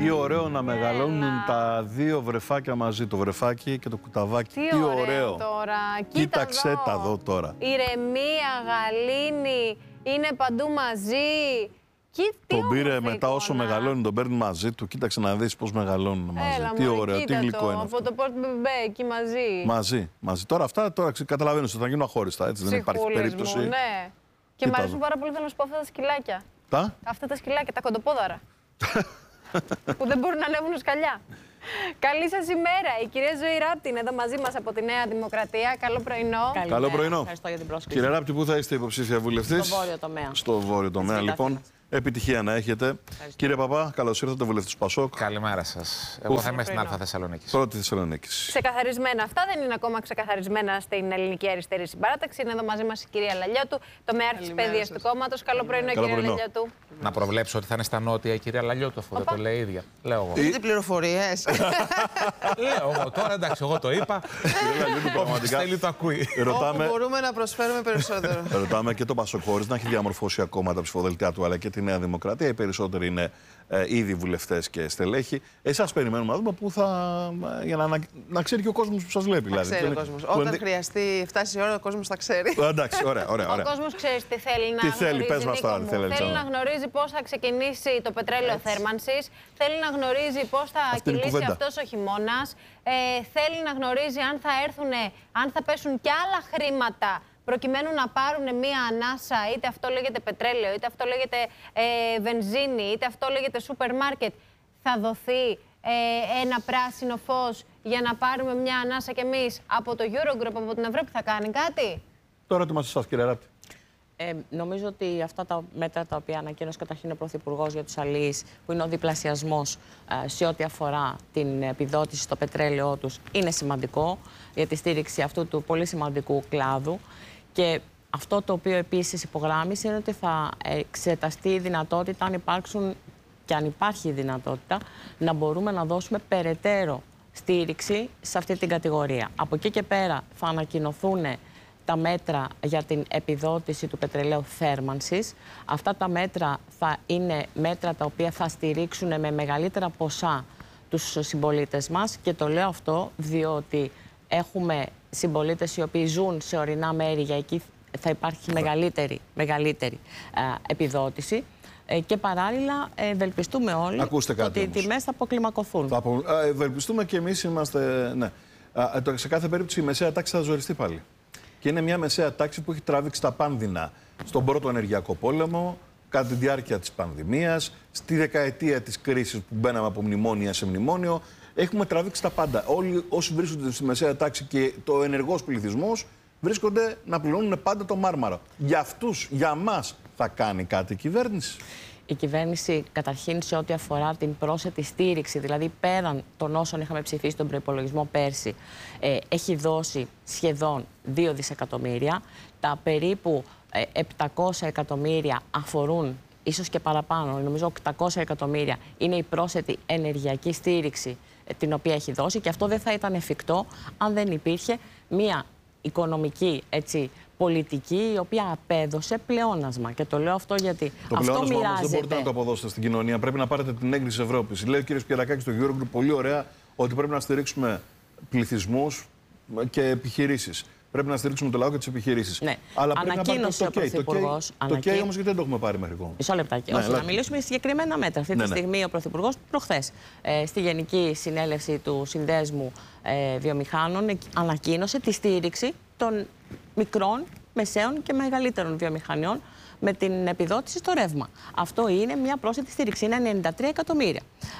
Τι ωραίο να μεγαλώνουν τα δύο βρεφάκια μαζί, το βρεφάκι και το κουταβάκι. Τι ωραίο τώρα. Κοίταξε τα εδώ τώρα. Ηρεμία, γαλήνη, είναι παντού μαζί. Τον πήρε μετά όσο μεγαλώνει, τον παίρνει μαζί του. Κοίταξε να δεις πώς μεγαλώνουν μαζί. Τι ωραίο, τι γλυκό είναι. Από το Port Bebe εκεί Μαζί. Τώρα αυτά καταλαβαίνω ότι θα γίνουν αχώριστα. Έτσι, δεν υπάρχει περίπτωση. Ναι. Και μου αρέσουν πάρα πολύ, θέλω να σου πω, αυτά τα σκυλάκια. Αυτά τα σκυλάκια, τα κοντοπόδαρα. που δεν μπορούν να ανέβουν σκαλιά. Καλή σας ημέρα. Η κυρία Ζωή Ράπτη είναι εδώ μαζί μας από τη Νέα Δημοκρατία. Καλό πρωινό. Καλό πρωινό. Ευχαριστώ για την πρόσκληση. Κύριε Ράπτη, πού θα είστε υποψήφια βουλευτής? Στο βόρειο τομέα. Στο βόρειο τομέα, λοιπόν. Επιτυχία να έχετε. Ευχαριστώ. Κύριε Παπά, καλώς ήρθατε, βουλευτής Πασόκ. Καλημέρα σας. Εγώ θα είμαι στην Α Θεσσαλονίκη. Πρώτη Θεσσαλονίκη. Ξεκαθαρισμένα αυτά, δεν είναι ακόμα ξεκαθαρισμένα στην Ελληνική Αριστερή Συμπαράταξη. Είναι εδώ μαζί μας η κυρία Λαλιώτου, τομέαρχης παιδείας του κόμματος. Καλό πρωινό, κυρία Λαλιώτου. Να προβλέψω ότι θα είναι στα νότια η κυρία Λαλιώτου, αφού δεν το λέει η ίδια. Λέω εγώ. Έχετε πληροφορίες? Λέω εγώ τώρα, εντάξει, εγώ το είπα. Όποιος θέλει το ακούει. Όπου μπορούμε να προσφέρουμε περισσότερο. Ρωτάμε και το Πασόκ, χωρίς να έχει διαμορφώσει ακόμα τα ψηφοδελτία του, αλλά και τη Νέα Δημοκρατία. Οι περισσότεροι είναι ήδη βουλευτές και στελέχοι. Εσάς περιμένουμε να δούμε πού για να ξέρει και ο κόσμος που σας βλέπει. Θα ξέρει ο κόσμος. Όταν χρειαστεί, φτάσει η ώρα, ο κόσμος θα ξέρει. Εντάξει, ωραία. Ο κόσμος ξέρει τι θέλει να γνωρίζει. Θέλει, πες μας τώρα, θέλει να γνωρίζει πώς θα ξεκινήσει το πετρέλαιο θέρμανσης. Θέλει να γνωρίζει πώς θα κυλήσει αυτός ο χειμώνας. Θέλει να γνωρίζει αν θα πέσουν κι άλλα χρήματα προκειμένου να πάρουν μία ανάσα, είτε αυτό λέγεται πετρέλαιο, είτε αυτό λέγεται βενζίνη, είτε αυτό λέγεται σούπερ μάρκετ, θα δοθεί ένα πράσινο φως για να πάρουμε μια ανάσα κι εμείς από το Eurogroup, από την Ευρώπη, θα κάνει κάτι? Το ερώτημα σε εσάς, κύριε Ράπτη. Νομίζω ότι αυτά τα μέτρα τα οποία ανακοίνωσε καταρχήν ο Πρωθυπουργός για τους αλείς, που είναι ο διπλασιασμός σε ό,τι αφορά την επιδότηση στο πετρέλαιό τους, είναι σημαντικό για τη στήριξη αυτού του πολύ σημαντικού κλάδου. Και αυτό το οποίο επίσης υπογράμμισε είναι ότι θα εξεταστεί η δυνατότητα, αν υπάρξουν και αν υπάρχει η δυνατότητα, να μπορούμε να δώσουμε περαιτέρω στήριξη σε αυτή την κατηγορία. Από εκεί και πέρα θα ανακοινωθούν τα μέτρα για την επιδότηση του πετρελαίου θέρμανσης. Αυτά τα μέτρα θα είναι μέτρα τα οποία θα στηρίξουν με μεγαλύτερα ποσά τους συμπολίτες μας, και το λέω αυτό διότι έχουμε συμπολίτες οι οποίοι ζουν σε ορεινά μέρη, για εκεί θα υπάρχει μεγαλύτερη επιδότηση. Και παράλληλα ευελπιστούμε όλοι ότι οι τιμές θα αποκλιμακωθούν. Ευελπιστούμε και εμείς είμαστε. Ναι. Σε κάθε περίπτωση η μεσαία τάξη θα ζοριστεί πάλι. Και είναι μια μεσαία τάξη που έχει τράβηξει τα πάνδυνα στον πρώτο ενεργειακό πόλεμο, κατά τη διάρκεια της πανδημίας, στη δεκαετία της κρίσης που μπαίναμε από μνημόνια σε μνημόνιο. Έχουμε τραβήξει τα πάντα. Όλοι όσοι βρίσκονται στη μεσαία τάξη και το ενεργός πληθυσμός βρίσκονται να πληρώνουν πάντα το μάρμαρα. Για αυτούς, για μας, θα κάνει κάτι η κυβέρνηση? Η κυβέρνηση, καταρχήν, σε ό,τι αφορά την πρόσθετη στήριξη, δηλαδή πέραν των όσων είχαμε ψηφίσει τον προϋπολογισμό πέρσι, έχει δώσει σχεδόν 2 δισεκατομμύρια. Τα περίπου 700 εκατομμύρια αφορούν, ίσως και παραπάνω, νομίζω 800 εκατομμύρια είναι η πρόσθετη ενεργειακή στήριξη την οποία έχει δώσει, και αυτό δεν θα ήταν εφικτό αν δεν υπήρχε μια οικονομική πολιτική η οποία απέδωσε πλεόνασμα. Και το λέω αυτό γιατί το αυτό πλεόνασμα μοιράζεται. Όμως δεν μπορείτε να το αποδώσετε στην κοινωνία. Πρέπει να πάρετε την έγκριση της Ευρώπης. Λέει ο κ. Πιερακάκης στο Eurogroup πολύ ωραία ότι πρέπει να στηρίξουμε πληθυσμούς και επιχειρήσεις. Πρέπει να στηρίξουμε το λαό και τις επιχειρήσεις. Ναι. Αλλά πρέπει να πάρετε ο Πρωθυπουργός. Το ΚΕΙ όμως γιατί δεν το έχουμε πάρει μέχρι ακόμα? Μισό λεπτάκι. Όχι, να μιλήσουμε για συγκεκριμένα μέτρα. Αυτή τη στιγμή ο Πρωθυπουργός προχθές στη Γενική Συνέλευση του Συνδέσμου Βιομηχάνων ανακοίνωσε τη στήριξη των μικρών, μεσαίων και μεγαλύτερων βιομηχανιών με την επιδότηση στο ρεύμα. Αυτό είναι μια πρόσθετη στήριξη. Είναι 93 εκατομμύρια.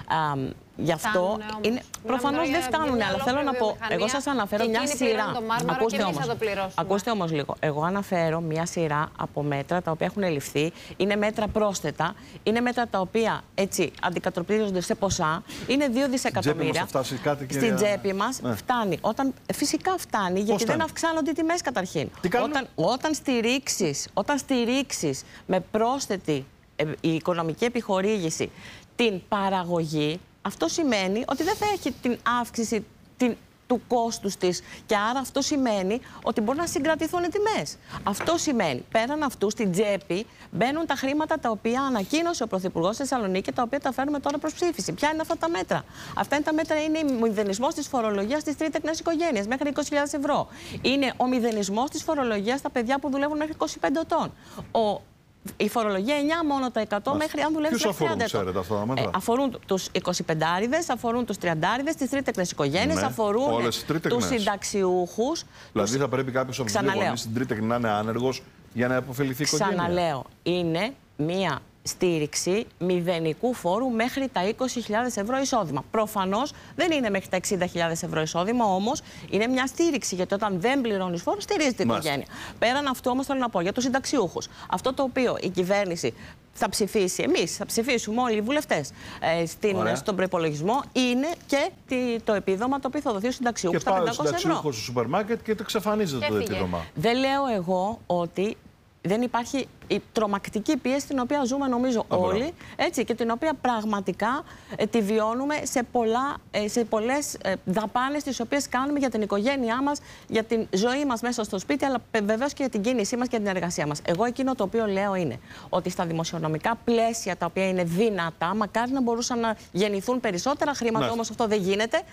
Γι' αυτό προφανώς δεν φτάνουν, αλλά θέλω να πω, εγώ σας αναφέρω μια σειρά. Ακούστε όμως λίγο. Εγώ αναφέρω μια σειρά από μέτρα τα οποία έχουν ληφθεί. Είναι μέτρα πρόσθετα. Είναι μέτρα τα οποία έτσι αντικατοπτρίζονται σε ποσά. Είναι 2 δισεκατομμύρια. Στην τσέπη μας φτάνει. Φυσικά φτάνει, γιατί δεν αυξάνονται οι τιμές καταρχήν. Όταν στηρίξεις με πρόσθετη η οικονομική επιχορήγηση την παραγωγή, αυτό σημαίνει ότι δεν θα έχει την αύξηση του κόστους της. Και άρα αυτό σημαίνει ότι μπορεί να συγκρατηθούν οι τιμές. Αυτό σημαίνει, πέραν αυτού, στην τσέπη μπαίνουν τα χρήματα τα οποία ανακοίνωσε ο Πρωθυπουργός στη Θεσσαλονίκη, τα οποία τα φέρνουμε τώρα προς ψήφιση. Ποια είναι αυτά τα μέτρα? Αυτά είναι τα μέτρα, είναι ο μηδενισμός της φορολογίας στις τρίτεκνες οικογένειες μέχρι 20.000 ευρώ. Είναι ο μηδενισμός της φορολογίας στα παιδιά που δουλεύουν μέχρι 25 ετών. Η φορολογία 9 μόνο τα 100 μέχρι αν δουλεύει μέχρι 30 ετών. Ξέρετε αυτά τα μέτρα? Αφορούν τους 25άριδες, αφορούν τους 30άριδες, τις τρίτεκνες οικογένειες, ναι, αφορούν τους συνταξιούχους. Δηλαδή θα πρέπει κάποιος από τους δύο γονείς στην τρίτεκνη να είναι άνεργος για να υποφεληθεί η οικογένεια. Ξαναλέω, είναι μία στήριξη μηδενικού φόρου μέχρι τα 20.000 ευρώ εισόδημα. Προφανώς δεν είναι μέχρι τα 60.000 ευρώ εισόδημα, όμως είναι μια στήριξη, γιατί όταν δεν πληρώνεις φόρο, στηρίζει την οικογένεια. Πέραν αυτού, όμως, θέλω να πω για τους συνταξιούχους. Αυτό το οποίο η κυβέρνηση θα ψηφίσει, εμείς θα ψηφίσουμε όλοι οι βουλευτές στον προϋπολογισμό, είναι και το επίδομα το οποίο θα δοθεί στους συνταξιούχους, τα 500 ευρώ. Και πάει ο συνταξιούχος στο σούπερ μάρκετ και το εξαφανίζεται το επίδομα. Δεν λέω εγώ ότι δεν υπάρχει η τρομακτική πίεση την οποία ζούμε, νομίζω, όλοι, έτσι, και την οποία πραγματικά τη βιώνουμε σε πολλές δαπάνες τις οποίες κάνουμε για την οικογένειά μας, για την ζωή μας μέσα στο σπίτι, αλλά βεβαίως και για την κίνησή μας και την εργασία μας. Εγώ εκείνο το οποίο λέω είναι ότι στα δημοσιονομικά πλαίσια τα οποία είναι δυνατά, μακάρι να μπορούσαν να γεννηθούν περισσότερα χρήματα, όμως αυτό δεν γίνεται.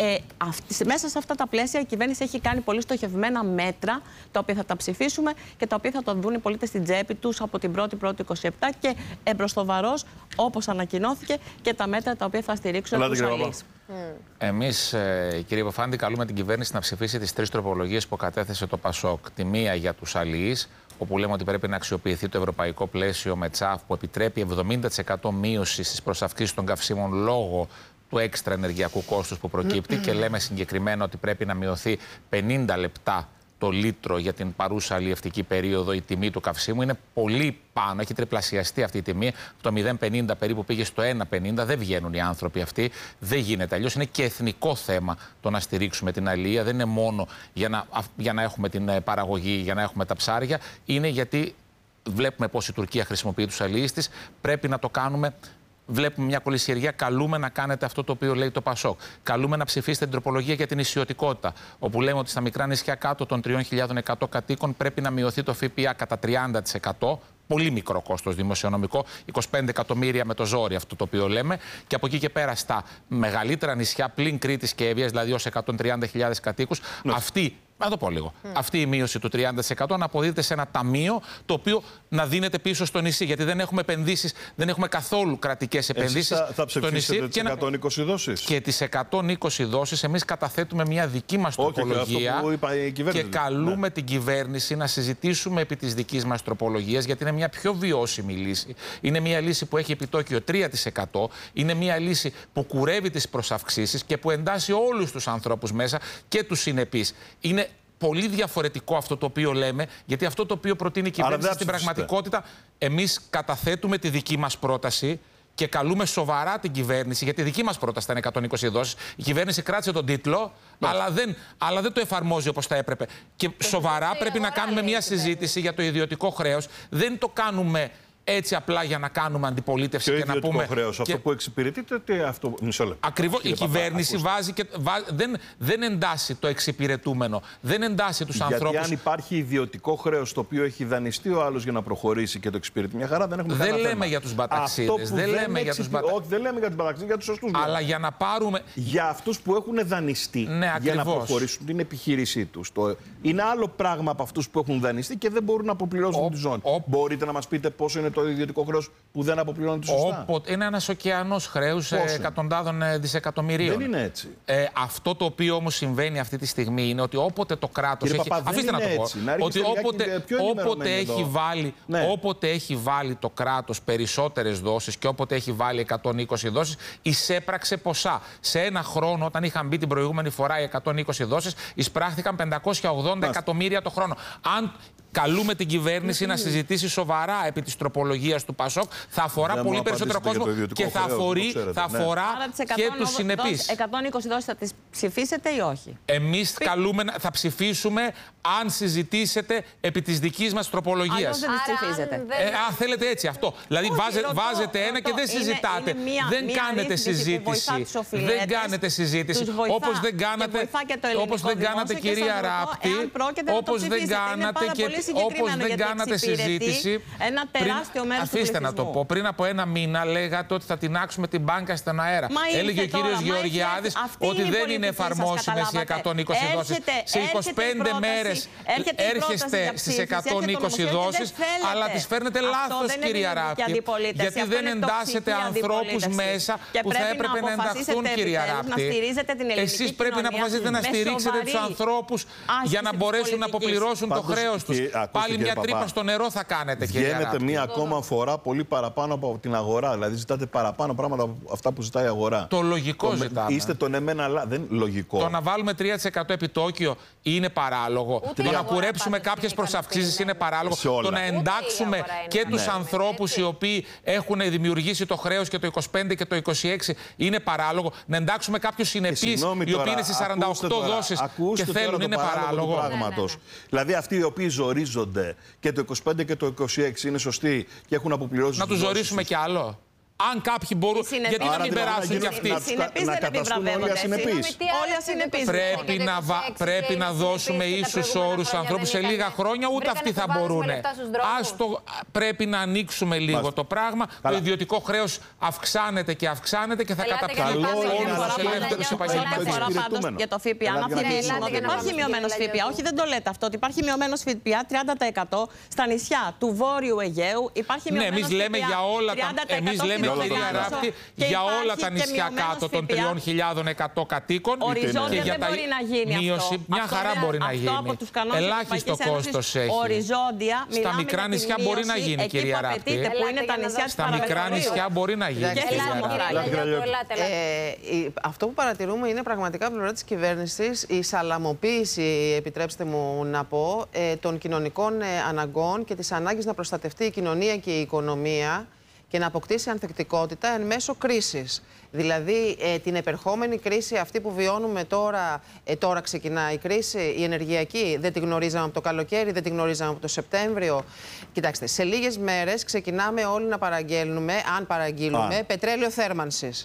Μέσα σε αυτά τα πλαίσια η κυβέρνηση έχει κάνει πολύ στοχευμένα μέτρα, τα οποία θα τα ψηφίσουμε και τα οποία θα το δουν οι πολίτες στην τσέπη τους από την 1η-1η-27 και εμπροστοβαρός, όπως ανακοινώθηκε, και τα μέτρα τα οποία θα στηρίξουν τους αλληλείς. Εμείς, κύριε Παπάντη, καλούμε την κυβέρνηση να ψηφίσει τις 3 τροπολογίες που κατέθεσε το ΠΑΣΟΚ. Τη μία για τους αλληλείς, όπου λέμε ότι πρέπει να αξιοποιηθεί το ευρωπαϊκό πλαίσιο με τσάφ που επιτρέπει 70% μείωση στις προσαυξήσεις των καυσίμων λόγω του έξτρα ενεργειακού κόστους που προκύπτει και λέμε συγκεκριμένα ότι πρέπει να μειωθεί 50 λεπτά το λίτρο για την παρούσα αλλιευτική περίοδο η τιμή του καυσίμου. Είναι πολύ πάνω, έχει τριπλασιαστεί αυτή η τιμή. Το 0,50 περίπου πήγε στο 1,50. Δεν βγαίνουν οι άνθρωποι αυτοί. Δεν γίνεται. Αλλιώς είναι και εθνικό θέμα το να στηρίξουμε την αλληλεία. Δεν είναι μόνο για να έχουμε την παραγωγή, για να έχουμε τα ψάρια. Είναι γιατί βλέπουμε πώς η Τουρκία χρησιμοποιεί τους αλληλείς της. Πρέπει να το κάνουμε. Βλέπουμε μια κολυσιεργία. Καλούμε να κάνετε αυτό το οποίο λέει το ΠΑΣΟΚ. Καλούμε να ψηφίσετε την τροπολογία για την ισιωτικότητα. Όπου λέμε ότι στα μικρά νησιά κάτω των 3.100 κατοίκων πρέπει να μειωθεί το ΦΠΑ κατά 30%. Πολύ μικρό κόστος δημοσιονομικό, 25 εκατομμύρια με το ζόρι, αυτό το οποίο λέμε. Και από εκεί και πέρα στα μεγαλύτερα νησιά πλην Κρήτης και Εύβοιας, δηλαδή ως 130.000 κατοίκους, να το πω λίγο. Αυτή η μείωση του 30% να αποδίδεται σε ένα ταμείο το οποίο να δίνεται πίσω στο νησί. Γιατί δεν έχουμε επενδύσεις, δεν έχουμε καθόλου κρατικές επενδύσεις στο νησί. Τις 120 δόσεις. Και τις 120 δόσεις εμείς καταθέτουμε μια δική μας τροπολογία και καλούμε την κυβέρνηση να συζητήσουμε επί της δικής μας τροπολογίας, γιατί είναι μια πιο βιώσιμη λύση. Είναι μια λύση που έχει επιτόκιο 3%. Είναι μια λύση που κουρεύει τις προσαυξήσεις και που εντάσσει όλους τους ανθρώπους μέσα και τους συνεπείς. Είναι πολύ διαφορετικό αυτό το οποίο λέμε, γιατί αυτό το οποίο προτείνει η κυβέρνηση στην πραγματικότητα, εμείς καταθέτουμε τη δική μας πρόταση και καλούμε σοβαρά την κυβέρνηση, γιατί η δική μας πρόταση ήταν 120 δόσεις. Η κυβέρνηση κράτησε τον τίτλο, αλλά δεν το εφαρμόζει όπως θα έπρεπε. Και σοβαρά πρέπει να κάνουμε μια συζήτηση για το ιδιωτικό χρέος. Δεν το κάνουμε έτσι απλά για να κάνουμε αντιπολίτευση και να πούμε. Χρέος, αυτό που εξυπηρετείται, τι αυτό. Μισό λεπτό. Ακριβώς. Η κυβέρνηση δεν εντάσσει το εξυπηρετούμενο. Δεν εντάσσει τους ανθρώπους. Γιατί αν υπάρχει ιδιωτικό χρέος το οποίο έχει δανειστεί ο άλλος για να προχωρήσει και το εξυπηρετεί μια χαρά, δεν έχουμε κανένα θέμα. Δεν λέμε για τους μπαταξίδες. Δεν λέμε για τους μπαταξίδες, για τους σωστούς. Αλλά για να πάρουμε. Για αυτούς που έχουν δανειστεί για να προχωρήσουν την επιχείρησή τους. Είναι άλλο πράγμα από αυτούς που έχουν δανειστεί και δεν μπορούν να αποπληρώσουν τη ζώνη. Μπορείτε να μας πείτε πόσο είναι το ιδιωτικό χρέος που δεν αποπληρώνεται σωστά? Είναι ένας ωκεανός χρέους εκατοντάδων δισεκατομμυρίων. Δεν είναι έτσι. Αυτό το οποίο όμως συμβαίνει αυτή τη στιγμή είναι ότι όποτε το κράτος έχει. Αφήστε να το πω. Ότι όποτε έχει βάλει το κράτος περισσότερες δόσεις και όποτε έχει βάλει 120 δόσεις, εισέπραξε ποσά. Σε ένα χρόνο, όταν είχαν μπει την προηγούμενη φορά οι 120 δόσεις, εισπράχθηκαν 580 εκατομμύρια το χρόνο. Αν καλούμε την κυβέρνηση να συζητήσει σοβαρά επί της τροπολογίας του ΠΑΣΟΚ, θα αφορά πολύ περισσότερο κόσμο και θα αφορά και τους συνεπείς. 120 δόσεις θα τις ψηφίσετε ή όχι? Εμείς θα ψηφίσουμε αν συζητήσετε επί της δικής μας τροπολογίας. Αλλιώς δεν τις ψηφίζετε. Αν θέλετε έτσι αυτό. Δηλαδή βάζετε ένα και δεν συζητάτε. Δεν κάνετε συζήτηση. Δεν κάνετε συζήτηση. Όπως δεν κάνατε, κυρία Ράπτη, όπως δεν κάνατε συζήτηση. Ένα τεράστιο μέρος του Αφήστε να το πω. Πριν από ένα μήνα λέγατε ότι θα τεινάξουμε την μπάνκα στον αέρα. Έλεγε ο κύριος Γεωργιάδης ότι δεν είναι εφαρμόσιμες οι 120 δόσεις. Σε 25 μέρες έρχεστε στις 120 δόσεις, αλλά τις φέρνετε λάθος, κυρία Ράπτη. Γιατί δεν εντάσσετε ανθρώπους μέσα που θα έπρεπε να ενταχθούν, κυρία Ράπτη. Εσείς πρέπει να αποφασίσετε να στηρίξετε τους ανθρώπους για να μπορέσουν να αποπληρώσουν το χρέος τους. Πάλι μια τρύπα στο νερό θα κάνετε, κυρία Ράπτη. Βγαίνετε μία ακόμα φορά πολύ παραπάνω από την αγορά. Δηλαδή ζητάτε παραπάνω πράγματα από αυτά που ζητάει η αγορά. Το λογικό ζητάμε. Είστε τον εμένα, αλλά δεν λογικό. Το να βάλουμε 3% επιτόκιο είναι παράλογο. Το να κουρέψουμε κάποιες προσαυξήσεις είναι παράλογο. Το να εντάξουμε και τους ανθρώπους οι οποίοι έχουν δημιουργήσει το χρέος και το 25 και το 26 είναι παράλογο. Να εντάξουμε κάποιους συνεπείς οι οποίοι είναι στις 48 δόσεις και θέλουν, είναι παράλογο. Δηλαδή αυτοί οι οποίοι ζορίζονται και το 25 και το 26 είναι σωστοί και έχουν αποπληρώσει. Να τους ζορίσουμε κι άλλο. Αν κάποιοι μπορούν. Γιατί να μην περάσουν κι αυτοί. Να καταστούν όλοι ασυνεπείς. Πρέπει να δώσουμε ίσους όρους στους ανθρώπους. Σε λίγα χρόνια ούτε αυτοί θα μπορούν. Πρέπει να ανοίξουμε λίγο το πράγμα. Το ιδιωτικό χρέος αυξάνεται και αυξάνεται και θα καταπιεί όλους τους ελεύθερους επαγγελματίες. Για το ΦΠΑ, να θυμίσουμε ότι υπάρχει μειωμένος ΦΠΑ. Όχι, δεν το λέτε αυτό. Ότι υπάρχει μειωμένος ΦΠΑ 30% στα νησιά του Βόρειου Αιγαίου. Υπάρχει μειωμένος ΦΠΑ 30%. Κυρία Ράπτη, για όλα τα νησιά κάτω των 3.100 κατοίκων. Οριζόντια δεν μπορεί να γίνει αυτό. Μια χαρά μπορεί να γίνει. Ελάχιστο κόστος έχει. Οριζόντια, στα μικρά νησιά μπορεί να γίνει, κυρία Ράπτη. Στα μικρά νησιά μπορεί να γίνει. Αυτό που παρατηρούμε είναι πραγματικά από την πλευρά της κυβέρνησης η σαλαμοποίηση, επιτρέψτε μου να πω, των κοινωνικών αναγκών και της ανάγκης να προστατευτεί η κοινωνία και η οικονομία και να αποκτήσει ανθεκτικότητα εν μέσω κρίσης. Δηλαδή, την επερχόμενη κρίση αυτή που βιώνουμε τώρα ξεκινάει η κρίση, η ενεργειακή, δεν τη γνωρίζαμε από το καλοκαίρι, δεν τη γνωρίζαμε από το Σεπτέμβριο. Κοιτάξτε, σε λίγες μέρες ξεκινάμε όλοι να παραγγέλνουμε, αν παραγγείλουμε, πετρέλαιο θέρμανσης.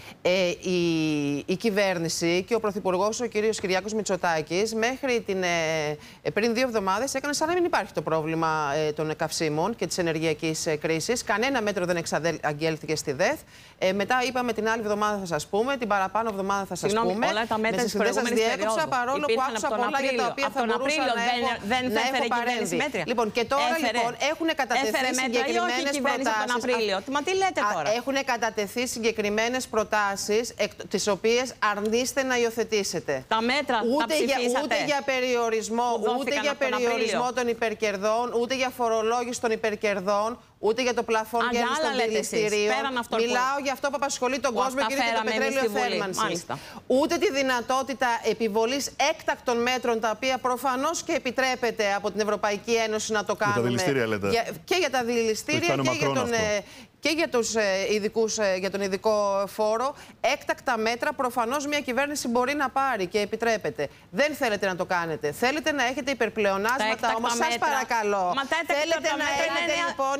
Η κυβέρνηση και ο Πρωθυπουργός, ο κύριος Κυριάκος Μητσοτάκης, μέχρι πριν 2 εβδομάδες έκανε σαν να μην υπάρχει το πρόβλημα των καυσίμων και της ενεργειακής κρίσης. Κανένα μέτρο δεν εξαγγέλθηκε στη ΔΕΘ. Μετά είπαμε την άλλη εβδομάδα θα σας πούμε, την παραπάνω εβδομάδα θα σας πούμε. Όλα τα μέτρα της προηγούμενης περίοδου. Παρόλο που άκουσα πολλά για τα οποία θα μπορούσα να έχω παρέμβει. Λοιπόν, και τώρα έχουν κατατεθεί συγκεκριμένες προτάσεις. Μα τι λέτε τώρα? Έχουν κατατεθεί συγκεκριμένες προτάσεις, τις οποίες αρνείστε να υιοθετήσετε. Τα μέτρα ούτε για περιορισμό των υπερκερδών, ούτε για φορολόγηση των υπερκερδών, ούτε για το πλαφόν γέννης των δηληστηρίων. Μιλάω για αυτό που απασχολεί τον κόσμο και είναι το πετρέλαιο θέρμανσης. Ούτε τη δυνατότητα επιβολής έκτακτων μέτρων, τα οποία προφανώς και επιτρέπεται από την Ευρωπαϊκή Ένωση να το κάνουμε. Και για τα δηληστήρια και για τον ειδικό φόρο. Έκτακτα μέτρα προφανώς μια κυβέρνηση μπορεί να πάρει και επιτρέπεται. Δεν θέλετε να το κάνετε. Θέλετε να έχετε υπερπλεονάσματα, όμως σας παρακαλώ. Θέλετε να έχετε λοιπόν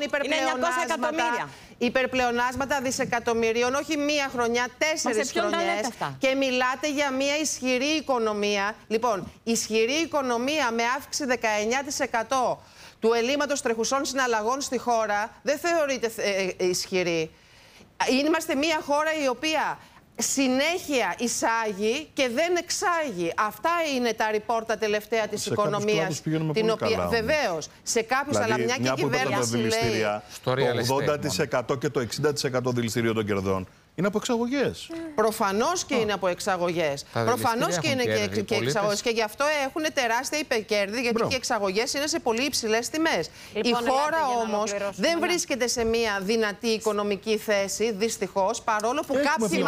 υπερπλεονάσματα δισεκατομμυρίων, όχι μία χρονιά, 4 χρονιές. Και μιλάτε για μία ισχυρή οικονομία. Λοιπόν, ισχυρή οικονομία με αύξηση 19% του ελλείμματος τρεχουσών συναλλαγών στη χώρα δεν θεωρείται ισχυρή. Είμαστε μια χώρα η οποία συνέχεια εισάγει και δεν εξάγει. Αυτά είναι τα ρεπόρτα τελευταία της οικονομίας. Την οποία βεβαίως σε κάποιους, δηλαδή, αλλά μια και η κυβέρνηση λέει. Το 80% και το 60% δηληστηρίων των κερδών είναι από εξαγωγές. Προφανώς και είναι από εξαγωγές. Προφανώς και είναι και εξαγωγές. Και γι' αυτό έχουν τεράστια υπερκέρδη, γιατί και οι εξαγωγές είναι σε πολύ υψηλές τιμές. Η χώρα όμως δεν βρίσκεται σε μια δυνατή οικονομική θέση, δυστυχώς, παρόλο που κάποιοι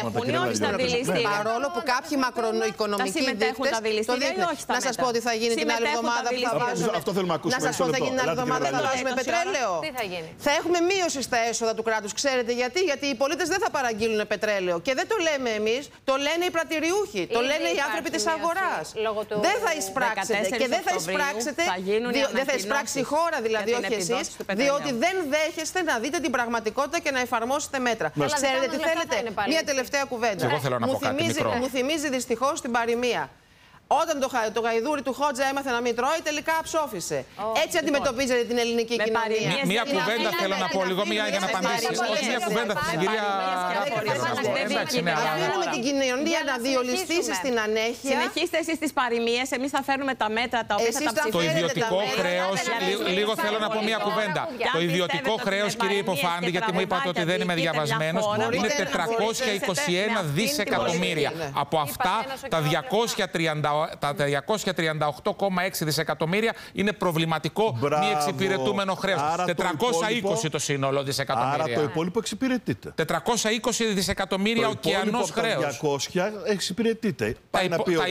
μακροοικονομικοί δείκτες το δείχνουν. Να σας πω ότι θα γίνει την άλλη εβδομάδα που θα βάζουμε. Αυτό θέλουμε να ακούσουμε. Να σας πω ότι θα γίνει την άλλη εβδομάδα που θα βάζουμε πετρέλαιο. Θα έχουμε μείωση στα έσοδα του κράτους. Ξέρετε γιατί? Γιατί οι πολίτες δεν θα παραγγείλουν πετρέλαιο. Και δεν το λέμε εμείς, το λένε οι πρατηριούχοι, το λένε οι άνθρωποι της αγοράς. Δεν θα εισπράξετε και δεν θα εισπράξετε, δεν θα εισπράξει η χώρα δηλαδή, όχι εσείς, διότι δεν δέχεστε να δείτε την πραγματικότητα και να εφαρμόσετε μέτρα. Ξέρετε τι θέλετε? Μία τελευταία κουβέντα. Μου θυμίζει δυστυχώς την παροιμία. Όταν το γαϊδούρι του Χότζα έμαθε να μην τρώει, τελικά ψόφισε. Έτσι αντιμετωπίζετε την ελληνική κοινωνία. Μία κουβέντα θέλω να πω λίγο, για να απαντήσει. Όχι, μία κουβέντα στην κυρία. Αφήνουμε την κοινωνία να διολυστήσει στην ανέχεια. Συνεχίστε εσείς τις παροιμίες, εμείς θα φέρνουμε τα μέτρα τα οποία θα τα ψηφίσουμε. Το ιδιωτικό χρέος, λίγο θέλω να πω μία κουβέντα. Το ιδιωτικό χρέος, κύριε Υποφάντη, γιατί μου είπατε ότι δεν είμαι διαβασμένος, είναι 421 δισεκατομμύρια. Από αυτά τα 238,6 δισεκατομμύρια είναι προβληματικό μη εξυπηρετούμενο χρέος. 420 το σύνολο δισεκατομμύρια. Άρα το υπόλοιπο εξυπηρετείται. 420 δισεκατομμύρια ωκεανός χρέος. Το 200 εξυπηρετείται. Τα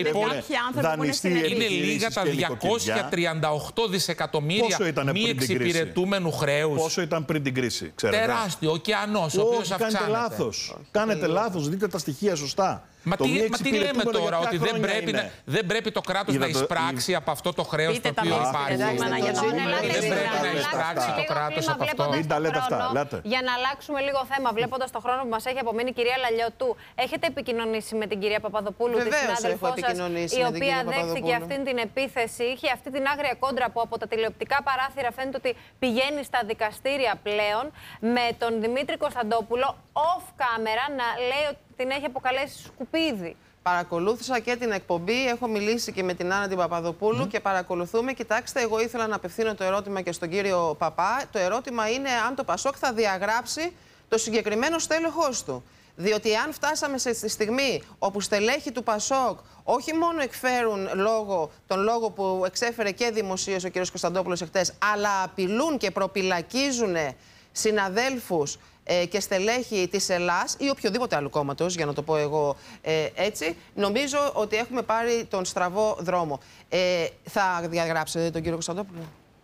είναι λίγα τα 238 δισεκατομμύρια μη εξυπηρετούμενου χρέους. Πόσο ήταν πριν την κρίση, ξέρετε? Τεράστιο, ωκεανός, ο οποίος αυξάνεται. Κάνετε λάθος. Κάνετε λάθος, δείτε τα στοιχεία σωστά. Μα τι λέμε τώρα, ότι δεν πρέπει το κράτος να εισπράξει από αυτό το χρέος το οποίο υπάρχει? Δεν πρέπει να εισπράξει το κράτος από αυτό. Μην τα λέτε αυτά. Για να αλλάξουμε λίγο θέμα, βλέποντας το χρόνο που μας έχει απομείνει, κυρία Λαλιωτού, έχετε επικοινωνήσει με την κυρία Παπαδοπούλου, τη συνάδελφό σας, η οποία δέχτηκε αυτή την επίθεση, είχε αυτή την άγρια κόντρα που από τα τηλεοπτικά παράθυρα φαίνεται ότι πηγαίνει στα δικαστήρια πλέον, με τον Δημήτρη Κωνσταντόπουλο off camera να λέει ότι την έχει αποκαλέσει σκουπίδι. Παρακολούθησα και την εκπομπή, έχω μιλήσει και με την Άννα την Παπαδοπούλου και παρακολουθούμε. Κοιτάξτε, εγώ ήθελα να απευθύνω το ερώτημα και στον κύριο Παπά. Το ερώτημα είναι αν το Πασόκ θα διαγράψει το συγκεκριμένο στέλεχος του. Διότι αν φτάσαμε στη στιγμή όπου στελέχοι του Πασόκ όχι μόνο εκφέρουν τον λόγο που εξέφερε και δημοσίως ο κ. Κωνσταντόπουλος εχθές, αλλά απειλούν και προπυλακίζουν συναδέλφους και στελέχη της Ελλάς ή οποιοδήποτε άλλου κόμματος, για να το πω εγώ έτσι, νομίζω ότι έχουμε πάρει τον στραβό δρόμο. Θα διαγράψετε τον κύριο Κωνσταντόπουλο?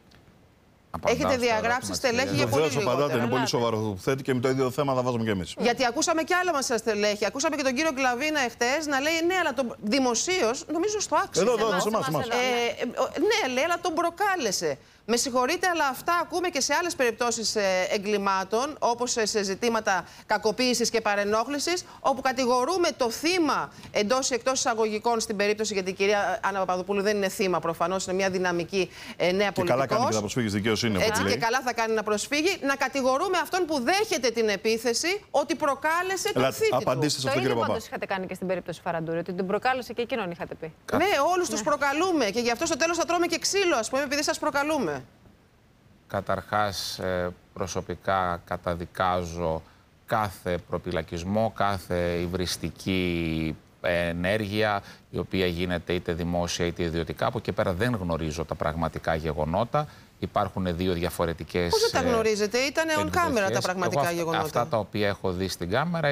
Έχετε διαγράψει στελέχη για πολύ λιγότερο. Απαντάτε, είναι πολύ σοβαρό το που θέτει και με το ίδιο θέμα θα βάζουμε κι εμείς. Γιατί ακούσαμε κι άλλα μας στελέχη. Ακούσαμε και τον κύριο Γκλαβίνα εχθές να λέει ναι, αλλά δημοσίως, νομίζω στο άξιο. Εδώ, ναι, λέει, αλλά τον προκάλεσε. Με συγχωρείτε, αλλά αυτά ακούμε και σε άλλες περιπτώσεις εγκλημάτων, όπως σε ζητήματα κακοποίησης και παρενόχλησης, όπου κατηγορούμε το θύμα εντός ή εκτός εισαγωγικών στην περίπτωση, γιατί η κυρία Άννα Παπαδοπούλου δεν είναι θύμα προφανώς, είναι μια δυναμική νέα πολιτικός. Και καλά κάνει και να προσφύγει στη δικαιοσύνη. Έτσι και καλά θα κάνει να προσφύγει. Να κατηγορούμε αυτόν που δέχεται την επίθεση ότι προκάλεσε τον θήτη του. Απαντήστε σε αυτό, κύριε Παπά. Το ίδιο είχατε κάνει και στην περίπτωση Φαραντούρη, ότι τον προκάλεσε και εκείνον είχατε πει. Ναι, όλους τους προκαλούμε και γι' αυτό στο τέλος θα τρώμε και ξύλο, ας πούμε, επειδή σας προκαλούμε. Καταρχάς, προσωπικά καταδικάζω κάθε προπυλακισμό, κάθε υβριστική ενέργεια η οποία γίνεται είτε δημόσια είτε ιδιωτικά. Από εκεί πέρα δεν γνωρίζω τα πραγματικά γεγονότα. Υπάρχουν δύο διαφορετικές. Πώς δεν τα γνωρίζετε? Ήταν on camera τα πραγματικά γεγονότα. Αυτά τα οποία έχω δει στην κάμερα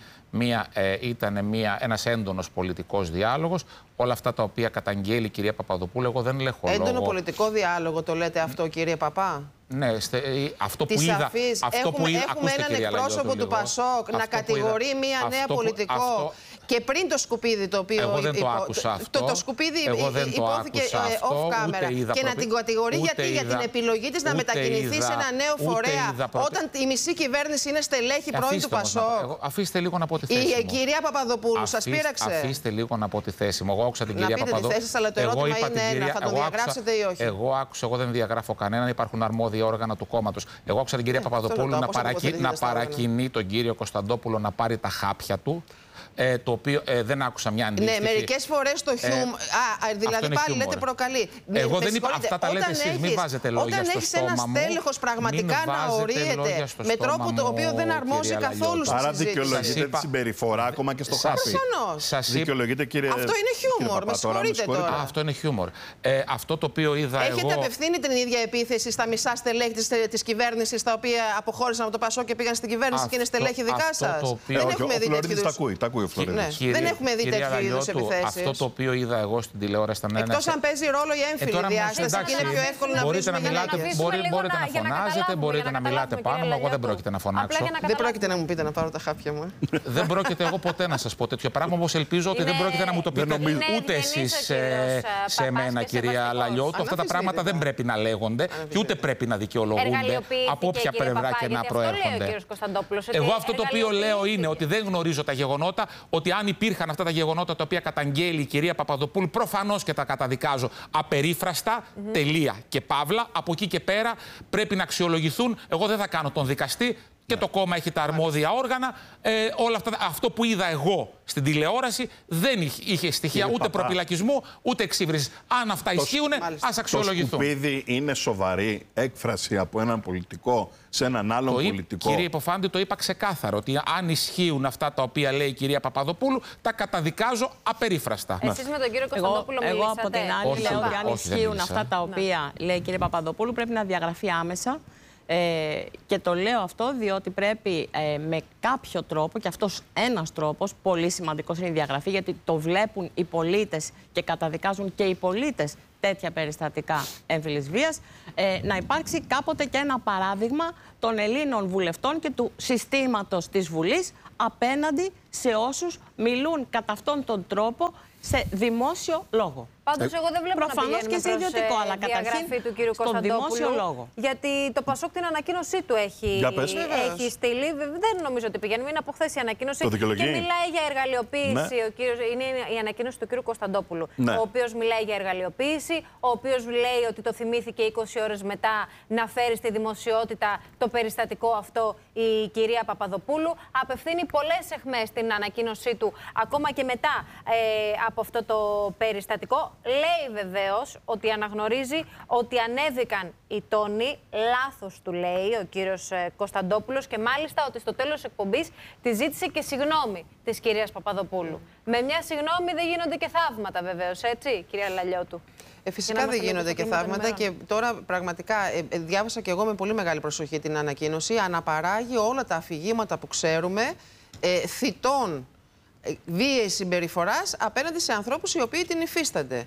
ήταν ένας έντονος πολιτικός διάλογος. Όλα αυτά τα οποία καταγγέλει η κυρία Παπαδοπούλου, εγώ δεν έχω λόγο. Έντονο πολιτικό διάλογο το λέτε αυτό, κύριε Παπά? Ναι, αυτό που είδα. Έχουμε έναν εκπρόσωπο του Πασόκ να κατηγορεί μία νέα πολιτικό. Και πριν το σκουπίδι το οποίο. Εγώ δεν το άκουσα αυτό. Το σκουπίδι υπόθηκε off camera. Και να την κατηγορεί για την επιλογή της να μετακινηθεί σε ένα νέο φορέα όταν η μισή κυβέρνηση είναι στελέχη πρώην του Πασόκ. Αφήστε λίγο να πω τη θέση μου. Η κυρία Παπαδοπούλου σας πείραξε? Αφήστε λίγο να πω τη θέση μου. Εγώ άκουσα την κυρία Παπαδοπούλου. Να πείτε τη θέση σας, αλλά το ερώτημα είναι θα τον διαγράψετε ή όχι? Εγώ δεν διαγράφω κανέναν. Υπάρχουν αρμόδια όργανα του κόμματος. Εγώ άκουσα την κυρία Παπαδοπούλου να παρακινεί τον κύριο Κωνσταντόπουλο να πάρει τα χάπια του. Το οποίο δεν άκουσα μια αντίστοιχη. Ναι, μερικές φορές το χιούμορ. Δηλαδή πάλι λέτε προκαλεί. Εγώ δεν είπα. Αυτά τα λέτε εσείς. Μην βάζετε λόγια στο στόμα μου. Όταν έχεις ένα στέλεχος πραγματικά να ορίεται με τρόπο το οποίο δεν αρμόζει καθόλου στη συζήτηση. Άρα δικαιολογείτε τη συμπεριφορά ακόμα και στο χάπι. Δικαιολογείτε, κύριε. Αυτό είναι χιούμορ. Με συγχωρείτε τώρα. Αυτό είναι χιούμορ. Αυτό το οποίο είδα εγώ. Έχετε απευθύνει την ίδια επίθεση στα μισά στελέχη της κυβέρνησης τα οποία αποχώρησαν από το Πασόκ και πήγαν στην κυβέρνηση και είναι στελέχη δικά σας? Δεν έχουμε δει τέτοιου είδους. τα ακούει ο Φλωρίδης. Ναι. Δεν έχουμε δει τέτοιου είδους επιθέσεις. Αυτό το οποίο είδα εγώ στην τηλεόραση ήταν ένα. Εκτός αν παίζει ρόλο η έμφυλη διάσταση και είναι πιο εύκολο να μπορείτε να μιλάτε, μπορείτε να φωνάζετε, μπορείτε να μιλάτε πάνω μου. Εγώ δεν πρόκειται να φωνάξω. Δεν πρόκειται να μου πείτε να πάρω τα χάπια μου. Δεν πρόκειται εγώ ποτέ να σας πω τέτοιο πράγμα, όπως ελπίζω ότι δεν πρόκειται να μου το πείτε ούτε εσείς σε μένα, κυρία Λαλιώτου. Αυτά τα πράγματα δεν πρέπει να λέγονται και ούτε πρέπει να δικαιολογούνται από όποια πλευρά και να προέρχονται. Εγώ αυτό το οποίο λέω είναι ότι δεν γνωρίζω τα γεγονότα, ότι αν υπήρχαν αυτά τα γεγονότα τα οποία καταγγέλει η κυρία Παπαδοπούλου, προφανώς και τα καταδικάζω απερίφραστα, τελεία και παύλα. Από εκεί και πέρα πρέπει να αξιολογηθούν. Εγώ δεν θα κάνω τον δικαστή. Και το κόμμα έχει τα αρμόδια όργανα. Όλα αυτά, αυτό που είδα εγώ στην τηλεόραση δεν είχε στοιχεία ούτε προπυλακισμού ούτε εξύβρισης. Αν αυτά ισχύουν, ας αξιολογηθούν. Το σκουπίδι είναι σοβαρή έκφραση από έναν πολιτικό σε έναν άλλον πολιτικό. Κύριε Υποφάντη, το είπα ξεκάθαρο ότι αν ισχύουν αυτά τα οποία λέει η κυρία Παπαδοπούλου, τα καταδικάζω απερίφραστα. Εσείς με τον κύριο Κωνσταντόπουλο μιλήσατε? Εγώ από την άλλη λέω ότι αν ισχύουν αυτά τα οποία λέει η κυρία Παπαδοπούλου, πρέπει να διαγραφεί άμεσα. Και το λέω αυτό διότι πρέπει με κάποιο τρόπο, και αυτός ένας τρόπος πολύ σημαντικός είναι η διαγραφή, γιατί το βλέπουν οι πολίτες και καταδικάζουν και οι πολίτες τέτοια περιστατικά έμφυλης βίας, να υπάρξει κάποτε και ένα παράδειγμα των Ελλήνων βουλευτών και του συστήματος της Βουλής απέναντι σε όσους μιλούν κατά αυτόν τον τρόπο σε δημόσιο λόγο. Πάντως, εγώ δεν βλέπω προφανώς να και σε ιδιωτικό, αλλά διαγραφή του κύριου Κωνσταντόπουλου. Γιατί το ΠΑΣΟΚ την ανακοίνωσή του έχει στείλει. Δεν νομίζω ότι πηγαίνει. Είναι από χθες η ανακοίνωση. Και μιλάει για εργαλειοποίηση. Ναι. Είναι η ανακοίνωση του κύριου Κωνσταντόπουλου. Ναι. Ο οποίος μιλάει για εργαλειοποίηση, ο οποίος λέει ότι το θυμήθηκε 20 ώρες μετά να φέρει στη δημοσιότητα το περιστατικό αυτό η κυρία Παπαδοπούλου. Απευθύνει πολλές αιχμές στην ανακοίνωσή του, ακόμα και μετά από αυτό το περιστατικό. Λέει βεβαίως ότι αναγνωρίζει ότι ανέβηκαν οι τόνοι, λάθος του λέει ο κύριος Κωνσταντόπουλος, και μάλιστα ότι στο τέλος της εκπομπής τη ζήτησε και συγγνώμη της κυρίας Παπαδοπούλου. Με μια συγγνώμη δεν γίνονται και θαύματα βεβαίως, έτσι κυρία Λαλιώτου? Φυσικά δεν γίνονται και θαύματα και τώρα πραγματικά διάβασα και εγώ με πολύ μεγάλη προσοχή την ανακοίνωση. Αναπαράγει όλα τα αφηγήματα που ξέρουμε θητών βίαιης συμπεριφοράς απέναντι σε ανθρώπους οι οποίοι την υφίστανται.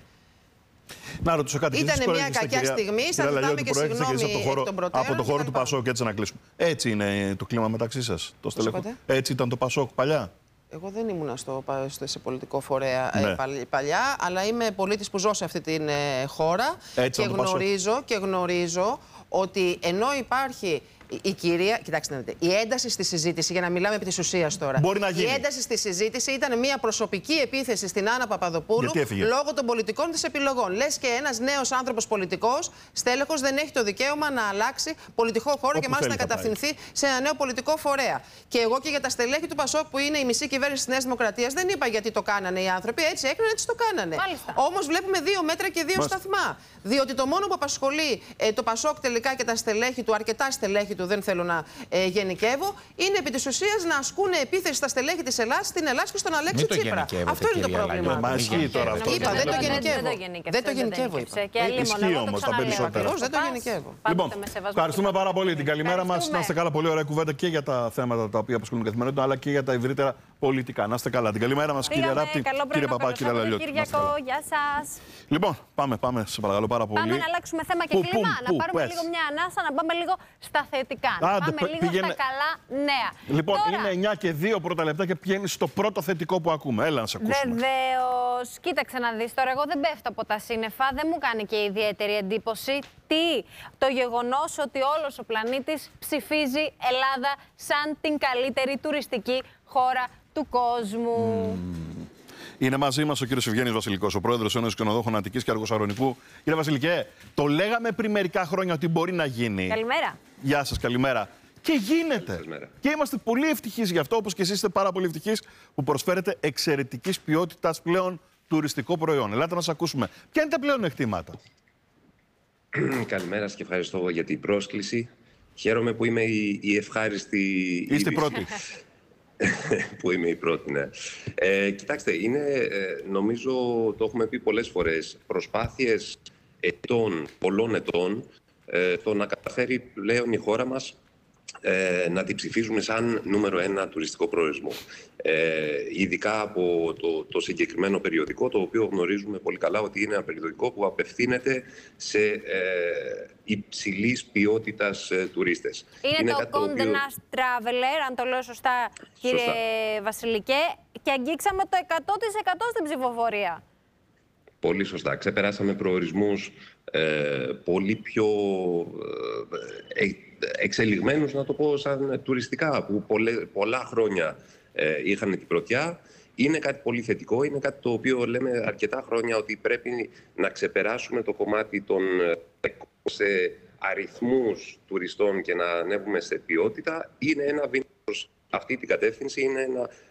Να ρωτήσω κάτι. Ήταν μια κακιά στιγμή, θα ζητάμε και συγγνώμη εκ των προτέρων. Από το χώρο του ΠΑΣΟΚ, έτσι να κλείσουμε. Έτσι είναι το κλίμα μεταξύ σας, το στελέχο? Έτσι ήταν το ΠΑΣΟΚ παλιά? Εγώ δεν ήμουν σε πολιτικό φορέα παλιά, αλλά είμαι πολίτης που ζω σε αυτή την χώρα και γνωρίζω ότι ενώ υπάρχει η κυρία, κοιτάξτε, η ένταση στη συζήτηση, για να μιλάμε επί της ουσίας τώρα. Μπορεί να γίνει. Η ένταση στη συζήτηση ήταν μια προσωπική επίθεση στην Άννα Παπαδοπούλου λόγω των πολιτικών της επιλογών. Λες και ένας νέος άνθρωπος πολιτικός, στέλεχος, δεν έχει το δικαίωμα να αλλάξει πολιτικό χώρο και μάλιστα να κατευθυνθεί σε ένα νέο πολιτικό φορέα. Και εγώ και για τα στελέχη του ΠΑΣΟΚ, που είναι η μισή κυβέρνηση της Νέας Δημοκρατίας, δεν είπα γιατί το κάνανε οι άνθρωποι. Έτσι έκριναν, έτσι το κάνανε. Όμως βλέπουμε δύο μέτρα και δύο σταθμά. Διότι το μόνο που απασχολεί το ΠΑΣΟΚ τελικά και τα στελέχη του, αρκετά στελέχη του, δεν θέλω να γενικεύω, είναι επί της ουσίας να ασκούν επίθεση στα στελέχη της Ελλάδας, στην Ελλάδα και στον Αλέξη Τσίπρα. Αυτό είναι το πρόβλημα. Μα ισχύει τώρα αυτό. Είπα, δεν το γενικεύω. Δεν το γενικεύω. Ισχύει όμως τα περισσότερα. Δεν το γενικεύω. Λοιπόν, ευχαριστούμε πάρα πολύ την καλημέρα μας. Να είστε καλά, πολύ ωραία κουβέντα και για τα θέματα τα οποία απασχολούν καθημερινότητα, αλλά και για τα ευρύτερα πολιτικά. Να είστε καλά. Την καλημέρα μας, κύριε Ράπτη, κύριε Παπά, κύριε Λαλιώτη. Γεια σας. Λοιπόν, πάμε, σε παρακαλώ πάρα πολύ. Πάμε να αλλάξουμε θέμα και κλίμα. Να πάρουμε λίγο μια ανάσα, να πάμε λίγο στα θετικά. Να πάμε λίγο στα καλά νέα. Λοιπόν, είναι 9 και 2 πρώτα λεπτά και πηγαίνει στο πρώτο θετικό που ακούμε. Έλα να σε ακούσουμε. Βεβαίως. Κοίταξε να δεις τώρα. Εγώ δεν πέφτω από τα σύννεφα. Δεν μου κάνει και ιδιαίτερη εντύπωση. Το γεγονός ότι όλος ο πλανήτης ψηφίζει Ελλάδα σαν την καλύτερη τουριστική χώρα του κόσμου. Είναι μαζί μας ο κύριος Ευγένης Βασιλικός, ο πρόεδρος Ένωσης Ξενοδόχων Αττικής και Αργοσαρονικού. Κύριε Βασιλικέ, το λέγαμε πριν μερικά χρόνια ότι μπορεί να γίνει. Καλημέρα. Γεια σας, καλημέρα. Και γίνεται. Καλημέρα. Και είμαστε πολύ ευτυχείς γι' αυτό, όπως και εσείς είστε πάρα πολύ ευτυχείς που προσφέρετε εξαιρετικής ποιότητας πλέον τουριστικό προϊόν. Ελάτε να σας ακούσουμε. Ποια είναι τα πλέον εκτίματα? Καλημέρα και ευχαριστώ για την πρόσκληση. Χαίρομαι που είμαι η ευχάριστη. Είστε πρώτοι. Που είμαι η πρώτη, ναι. Κοιτάξτε, είναι, νομίζω, το έχουμε πει πολλές φορές, προσπάθειες πολλών ετών, το να καταφέρει πλέον η χώρα μας να την ψηφίζουμε σαν νούμερο 1 τουριστικό προορισμό. Ειδικά από το συγκεκριμένο περιοδικό, το οποίο γνωρίζουμε πολύ καλά ότι είναι ένα περιοδικό που απευθύνεται σε υψηλής ποιότητας τουρίστες. Είναι το Condé Nast Traveler, αν το λέω σωστά, κύριε Βασιλικέ, και αγγίξαμε το 100% στην ψηφοφορία. Πολύ σωστά. Ξεπεράσαμε προορισμούς πολύ πιο εξελιγμένους, να το πω, σαν τουριστικά, που πολλά χρόνια είχαν την πρωτιά. Είναι κάτι πολύ θετικό, είναι κάτι το οποίο λέμε αρκετά χρόνια, ότι πρέπει να ξεπεράσουμε το κομμάτι των σε αριθμούς τουριστών και να ανέβουμε σε ποιότητα. Είναι ένα βήμα προς αυτή την κατεύθυνση, είναι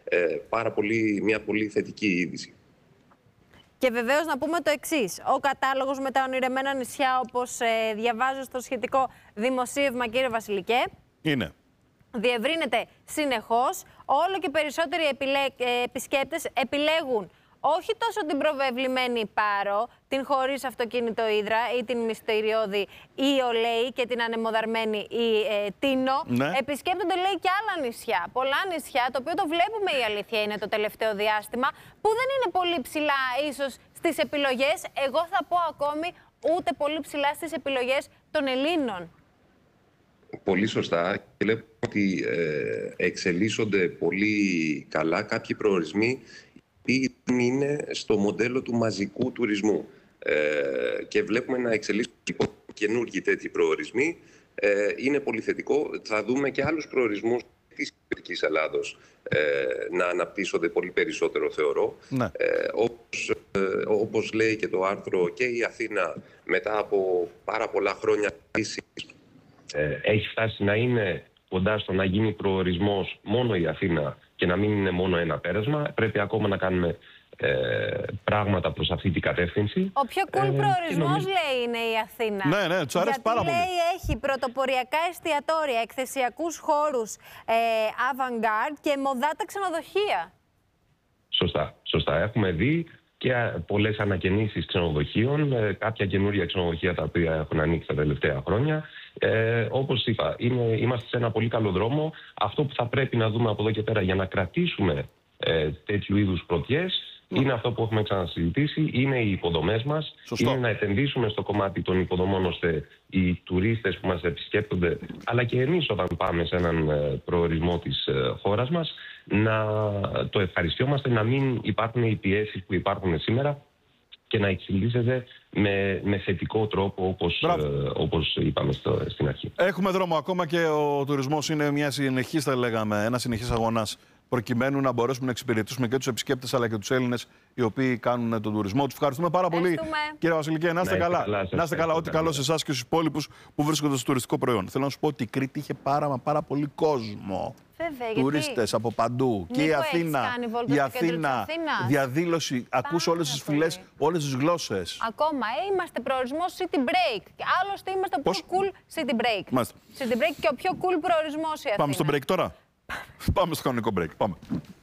μια πολύ θετική είδηση. Και βεβαίως να πούμε το εξής. Ο κατάλογος με τα ονειρεμένα νησιά, όπως διαβάζω στο σχετικό δημοσίευμα, κύριε Βασιλικέ, διευρύνεται συνεχώς. Όλο και περισσότεροι επισκέπτες επιλέγουν όχι τόσο την προβεβλημένη Πάρο, την χωρίς αυτοκίνητο ύδρα ή την μυστηριώδη ή Ολέη και την ανεμοδαρμένη ή Τίνο. Επισκέπτονται, λέει, και άλλα νησιά. Πολλά νησιά, το οποίο το βλέπουμε, η αλήθεια είναι, το τελευταίο διάστημα, που δεν είναι πολύ ψηλά ίσως στις επιλογές. Εγώ θα πω ακόμη ούτε πολύ ψηλά στις επιλογές των Ελλήνων. Πολύ σωστά. Και βλέπουμε ότι εξελίσσονται πολύ καλά κάποιοι προορισμοί είναι στο μοντέλο του μαζικού τουρισμού. Και βλέπουμε να εξελίσσονται καινούργιοι τέτοιοι προορισμοί. Είναι πολύ θετικό. Θα δούμε και άλλους προορισμούς της Κεντρικής Ελλάδος να αναπτύσσονται πολύ περισσότερο, θεωρώ. Ναι. Όπως λέει και το άρθρο, και η Αθήνα μετά από πάρα πολλά χρόνια έχει φτάσει να είναι κοντά στο να γίνει προορισμός μόνο η Αθήνα και να μην είναι μόνο ένα πέρασμα. Πρέπει ακόμα να κάνουμε πράγματα προς αυτή την κατεύθυνση. Ο πιο cool προορισμός, λέει, είναι η Αθήνα. Ναι, τους αρέσει πάρα πολύ. Λέει, έχει πρωτοποριακά εστιατόρια, εκθεσιακούς χώρους, avant-garde και μοδάτα ξενοδοχεία. Σωστά. Έχουμε δει και πολλές ανακαινήσεις ξενοδοχείων, κάποια καινούρια ξενοδοχεία τα οποία έχουν ανοίξει τα τελευταία χρόνια. Όπως είπα, είμαστε σε ένα πολύ καλό δρόμο. Αυτό που θα πρέπει να δούμε από εδώ και πέρα για να κρατήσουμε τέτοιου είδους πρωτιές είναι αυτό που έχουμε ξανασυζητήσει, είναι οι υποδομές μας. Είναι να επενδύσουμε στο κομμάτι των υποδομών, ώστε οι τουρίστες που μας επισκέπτονται, αλλά και εμείς όταν πάμε σε έναν προορισμό της χώρας μας, να το ευχαριστιόμαστε, να μην υπάρχουν οι πιέσεις που υπάρχουν σήμερα και να εξελίσσεται με θετικό τρόπο, όπως είπαμε στην αρχή. Έχουμε δρόμο ακόμα και ο τουρισμός είναι μια συνεχής, θα λέγαμε, ένα συνεχής αγώνας, προκειμένου να μπορέσουμε να εξυπηρετήσουμε και τους επισκέπτες αλλά και τους Έλληνες οι οποίοι κάνουν τον τουρισμό. Τους ευχαριστούμε πάρα πολύ, κύριε Βασιλικέ. Να είστε καλά. Να είστε καλά. Ό,τι καλό σε εσάς και στους υπόλοιπους που βρίσκονται στο τουριστικό προϊόν. Θέλω να σου πω ότι η Κρήτη είχε πάρα πολύ κόσμο. Τουρίστες από παντού. Και η Αθήνα, διαδήλωση. Ακούς όλες τις φυλές, όλες τις γλώσσες. Ακόμα είμαστε προορισμός city break. Άλλωστε είμαστε το πιο cool city break. City break και ο πιο cool προορισμός η Αθήνα. Πάμε στο break τώρα. Πάμε στο κανονικό break. Πάμε.